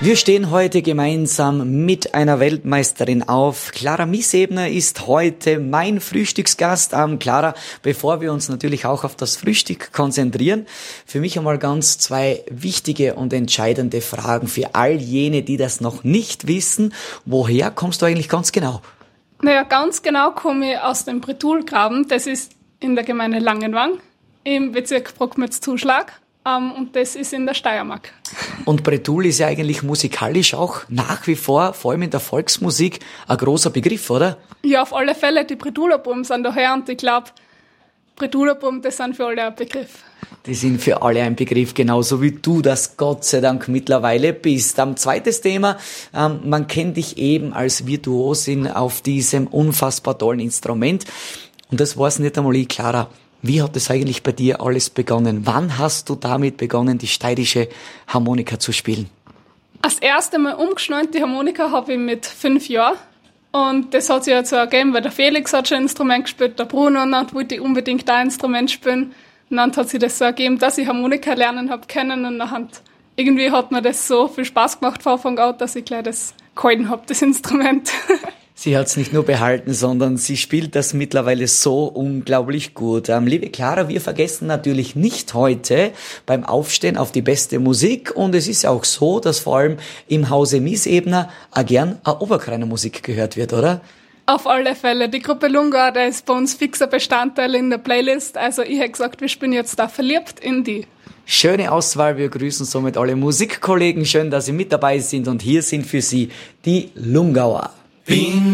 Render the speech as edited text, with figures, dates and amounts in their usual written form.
Wir stehen heute gemeinsam mit einer Weltmeisterin auf. Clara Miesebner ist heute mein Frühstücksgast. Clara, bevor wir uns natürlich auch auf das Frühstück konzentrieren, für mich einmal ganz zwei wichtige und entscheidende Fragen für all jene, die das noch nicht wissen. Woher kommst du eigentlich ganz genau? Naja, ganz genau komme ich aus dem Bretulgraben. Das ist in der Gemeinde Langenwang im Bezirk Brockmetz-Zuschlag. Und das ist in der Steiermark. Und Bretul ist ja eigentlich musikalisch auch nach wie vor allem in der Volksmusik, ein großer Begriff, oder? Ja, auf alle Fälle. Die Bretulerbuben sind daher und ich glaube, Bretulerbuben, das sind für alle ein Begriff. Die sind für alle ein Begriff, genauso wie du das Gott sei Dank mittlerweile bist. Zweites Thema, man kennt dich eben als Virtuosin auf diesem unfassbar tollen Instrument. Und das war's nicht einmal ich, Clara. Wie hat es eigentlich bei dir alles begonnen? Wann hast du damit begonnen, die steirische Harmonika zu spielen? Das erste Mal umgeschnallt die Harmonika habe ich mit 5 Jahren. Und das hat sich halt so ergeben, weil der Felix hat schon ein Instrument gespielt, der Bruno, und dann wollte ich unbedingt ein Instrument spielen. Und dann hat sich das so ergeben, dass ich Harmonika lernen habe können. Und dann irgendwie hat mir das so viel Spaß gemacht von Anfang an, dass ich gleich das gehalten habe, das Instrument. Sie hat es nicht nur behalten, sondern sie spielt das mittlerweile so unglaublich gut. Liebe Clara, wir vergessen natürlich nicht heute beim Aufstehen auf die beste Musik. Und es ist ja auch so, dass vor allem im Hause Miesebner auch gern eine Oberkreiner Musik gehört wird, oder? Auf alle Fälle. Die Gruppe Lunga, der ist bei uns fixer Bestandteil in der Playlist. Also ich hätte gesagt, ich bin jetzt da verliebt in die. Schöne Auswahl, wir grüßen somit alle Musikkollegen. Schön, dass Sie mit dabei sind und hier sind für Sie die Lungauer.